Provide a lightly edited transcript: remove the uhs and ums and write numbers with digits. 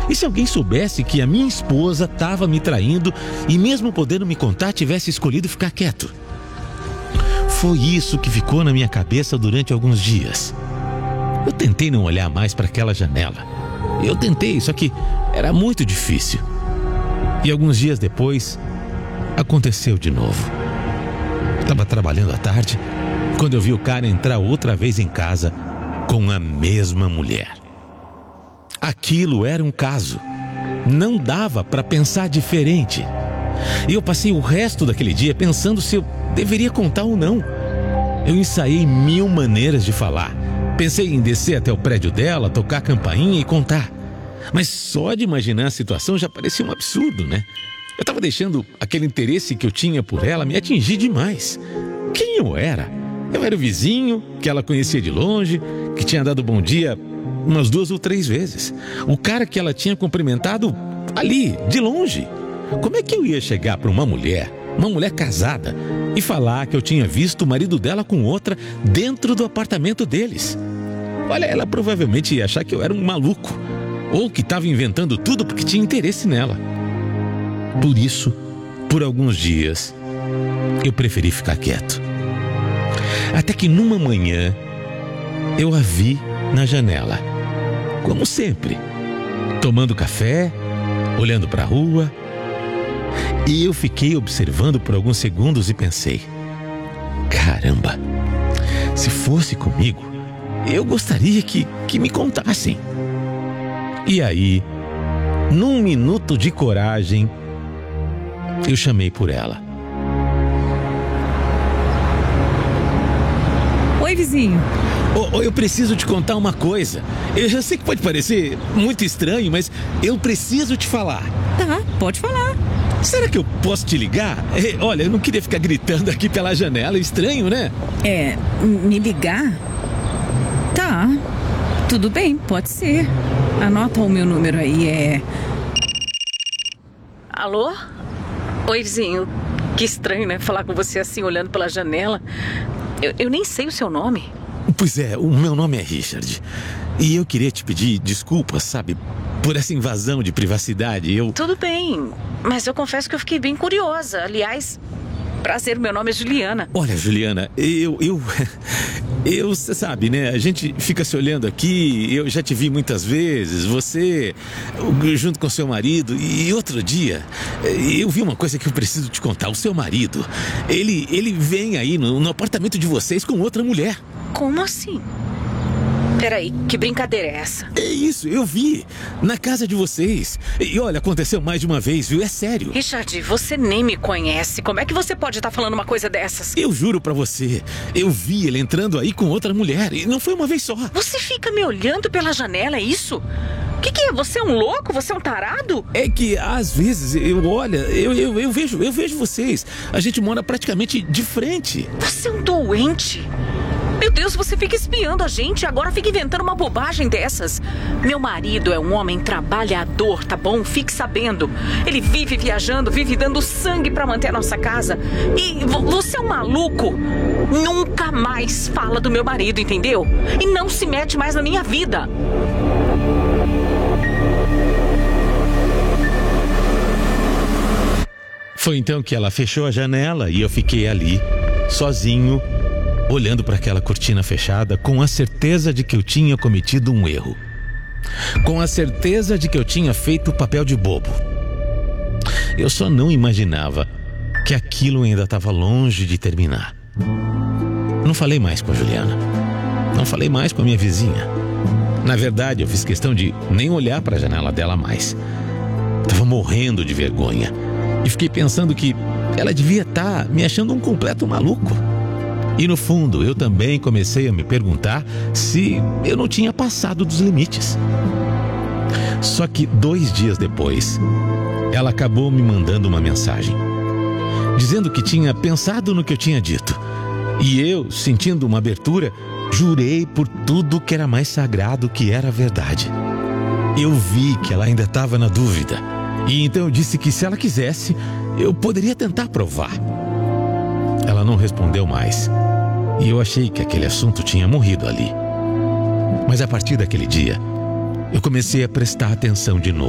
E se alguém soubesse que a minha esposa estava me traindo e, mesmo podendo me contar, tivesse escolhido ficar quieto? Foi isso que ficou na minha cabeça durante alguns dias. Eu tentei não olhar mais para aquela janela. Eu tentei, só que era muito difícil. E alguns dias depois, aconteceu de novo. Estava trabalhando à tarde quando eu vi o cara entrar outra vez em casa com a mesma mulher. Aquilo era um caso. Não dava para pensar diferente. E eu passei o resto daquele dia pensando se eu deveria contar ou não. Eu ensaiei 1000 maneiras de falar. Pensei em descer até o prédio dela, tocar a campainha e contar. Mas só de imaginar a situação já parecia um absurdo, né? Eu estava deixando aquele interesse que eu tinha por ela me atingir demais. Quem eu era? Eu era o vizinho que ela conhecia de longe, que tinha dado bom dia umas 2 ou 3 vezes. O cara que ela tinha cumprimentado ali, de longe. Como é que eu ia chegar para uma mulher casada, e falar que eu tinha visto o marido dela com outra dentro do apartamento deles? Olha, ela provavelmente ia achar que eu era um maluco, ou que estava inventando tudo porque tinha interesse nela. Por isso, por alguns dias, eu preferi ficar quieto. Até que numa manhã, eu a vi na janela, como sempre, tomando café, olhando para a rua. E eu fiquei observando por alguns segundos e pensei: caramba, se fosse comigo, eu gostaria que me contassem. E aí, num minuto de coragem, eu chamei por ela. Oi, vizinho. Eu preciso te contar uma coisa. Eu já sei que pode parecer muito estranho, mas eu preciso te falar. Tá, pode falar. Será que eu posso te ligar? Olha, eu não queria ficar gritando aqui pela janela. Estranho, né? Me ligar? Tá, tudo bem, pode ser. Anota o meu número aí, Alô? Oi, vizinho. Que estranho, né? Falar com você assim, olhando pela janela. Eu nem sei o seu nome. Pois é, o meu nome é Richard. E eu queria te pedir desculpas, sabe? Por essa invasão de privacidade. Tudo bem, mas eu confesso que eu fiquei bem curiosa. Aliás, prazer, meu nome é Juliana. Olha, Juliana, você sabe, né? A gente fica se olhando aqui, eu já te vi muitas vezes, você junto com seu marido. E outro dia, eu vi uma coisa que eu preciso te contar. O seu marido, ele vem aí no apartamento de vocês com outra mulher. Como assim? Peraí, que brincadeira é essa? É isso, eu vi, na casa de vocês. E olha, aconteceu mais de uma vez, viu? É sério. Richard, você nem me conhece. Como é que você pode estar falando uma coisa dessas? Eu juro pra você, eu vi ele entrando aí com outra mulher. E não foi uma vez só. Você fica me olhando pela janela, é isso? O que é? Você é um louco? Você é um tarado? É que às vezes eu vejo vocês. A gente mora praticamente de frente. Você é um doente. Meu Deus, você fica espiando a gente, agora fica inventando uma bobagem dessas. Meu marido é um homem trabalhador, tá bom? Fique sabendo. Ele vive viajando, vive dando sangue pra manter a nossa casa. E você é um maluco. Nunca mais fala do meu marido, entendeu? E não se mete mais na minha vida. Foi então que ela fechou a janela e eu fiquei ali, sozinho, olhando para aquela cortina fechada, com a certeza de que eu tinha cometido um erro. Com a certeza de que eu tinha feito o papel de bobo. Eu só não imaginava que aquilo ainda estava longe de terminar. Não falei mais com a Juliana. Não falei mais com a minha vizinha. Na verdade, eu fiz questão de nem olhar para a janela dela mais. Estava morrendo de vergonha. E fiquei pensando que ela devia estar me achando um completo maluco. E no fundo, eu também comecei a me perguntar se eu não tinha passado dos limites. Só que 2 dias depois, ela acabou me mandando uma mensagem, dizendo que tinha pensado no que eu tinha dito. E eu, sentindo uma abertura, jurei por tudo que era mais sagrado, que era a verdade. Eu vi que ela ainda estava na dúvida. E então eu disse que se ela quisesse, eu poderia tentar provar. Ela não respondeu mais. E eu achei que aquele assunto tinha morrido ali. Mas a partir daquele dia, eu comecei a prestar atenção de novo.